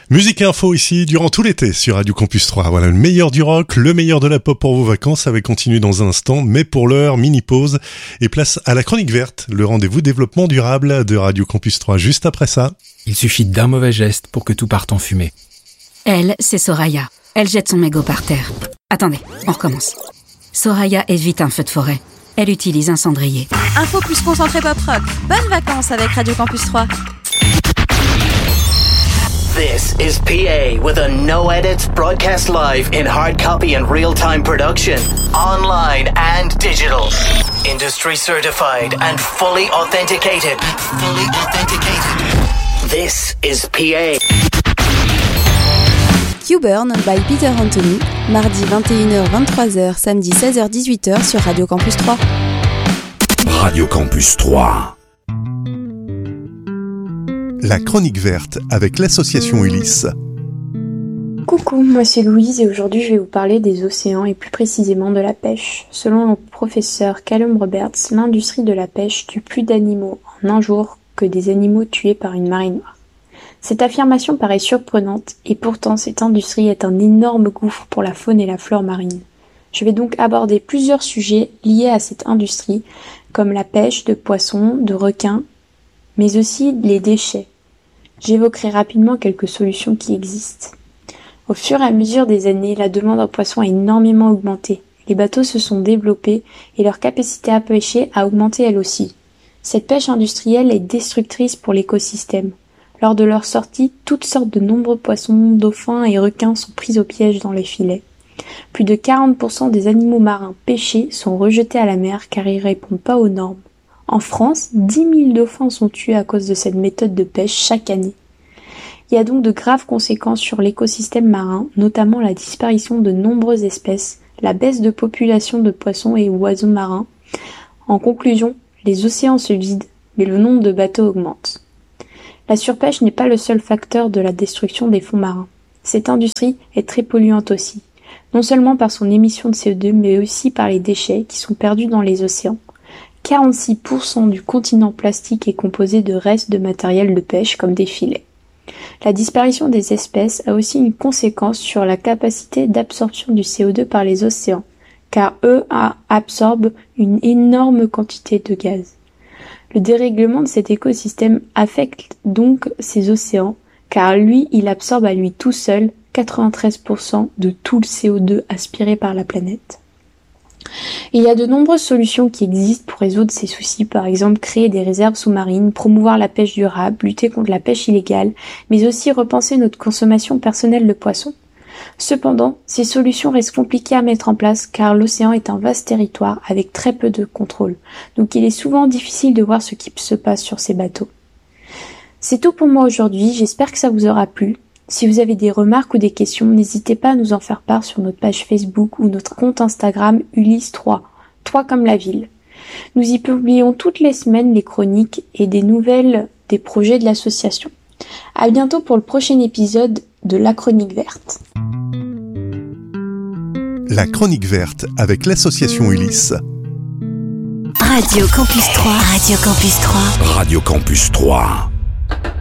Musique et info ici durant tout l'été sur Radio Campus 3. Voilà, le meilleur du rock, le meilleur de la pop pour vos vacances. Ça va continuer dans un instant, mais pour l'heure, mini-pause et place à la chronique verte, le rendez-vous développement durable de Radio Campus 3. Juste après ça. Il suffit d'un mauvais geste pour que tout parte en fumée. Elle, c'est Soraya. Elle jette son mégot par terre. Attendez, on recommence. Soraya évite un feu de forêt. Elle utilise un cendrier. Info plus concentré pop rock. Bonnes vacances avec Radio Campus 3. This is PA with a no edits broadcast live in hard copy and real-time production, online and digital. Industry certified and fully authenticated. This is PA. Q-Burn by Peter Anthony, mardi 21h-23h, samedi 16h-18h sur Radio Campus 3. Radio Campus 3. La chronique verte avec l'association Ulysse. Coucou, moi c'est Louise et aujourd'hui je vais vous parler des océans et plus précisément de la pêche. Selon le professeur Callum Roberts, l'industrie de la pêche tue plus d'animaux en un jour que des animaux tués par une marée noire. Cette affirmation paraît surprenante et pourtant cette industrie est un énorme gouffre pour la faune et la flore marine. Je vais donc aborder plusieurs sujets liés à cette industrie comme la pêche de poissons, de requins, mais aussi les déchets. J'évoquerai rapidement quelques solutions qui existent. Au fur et à mesure des années, la demande en poissons a énormément augmenté. Les bateaux se sont développés et leur capacité à pêcher a augmenté elle aussi. Cette pêche industrielle est destructrice pour l'écosystème. Lors de leur sortie, toutes sortes de nombreux poissons, dauphins et requins sont pris au piège dans les filets. Plus de 40% des animaux marins pêchés sont rejetés à la mer car ils répondent pas aux normes. En France, 10 000 dauphins sont tués à cause de cette méthode de pêche chaque année. Il y a donc de graves conséquences sur l'écosystème marin, notamment la disparition de nombreuses espèces, la baisse de population de poissons et oiseaux marins. En conclusion, les océans se vident, mais le nombre de bateaux augmente. La surpêche n'est pas le seul facteur de la destruction des fonds marins. Cette industrie est très polluante aussi, non seulement par son émission de CO2, mais aussi par les déchets qui sont perdus dans les océans. 46% du continent plastique est composé de restes de matériel de pêche comme des filets. La disparition des espèces a aussi une conséquence sur la capacité d'absorption du CO2 par les océans, car eux absorbent une énorme quantité de gaz. Le dérèglement de cet écosystème affecte donc ces océans, car lui, il absorbe à lui tout seul 93% de tout le CO2 aspiré par la planète. Il y a de nombreuses solutions qui existent pour résoudre ces soucis, par exemple créer des réserves sous-marines, promouvoir la pêche durable, lutter contre la pêche illégale, mais aussi repenser notre consommation personnelle de poissons. Cependant, ces solutions restent compliquées à mettre en place car l'océan est un vaste territoire avec très peu de contrôle, donc il est souvent difficile de voir ce qui se passe sur ces bateaux. C'est tout pour moi aujourd'hui, j'espère que ça vous aura plu. Si vous avez des remarques ou des questions, n'hésitez pas à nous en faire part sur notre page Facebook ou notre compte Instagram Ulysse3, 3 comme la ville. Nous y publions toutes les semaines les chroniques et des nouvelles des projets de l'association. À bientôt pour le prochain épisode de La Chronique Verte. La Chronique Verte avec l'association Ulysse. Radio Campus 3. Radio Campus 3. Radio Campus 3.